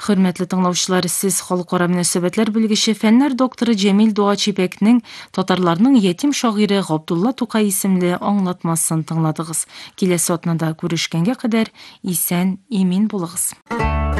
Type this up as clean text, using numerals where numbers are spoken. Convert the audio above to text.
Hürmetli тыңлаучылар, сез халыкара мөнәсәбәтләр белгече, фәннәр докторы Җәмил Дуачибекнең татарларның ятим шагыйре Габдулла Тукай исемле аңлатмасын тыңладыгыз. Киләсе атнада күрешкәнгә кадәр исән, имин булыгыз.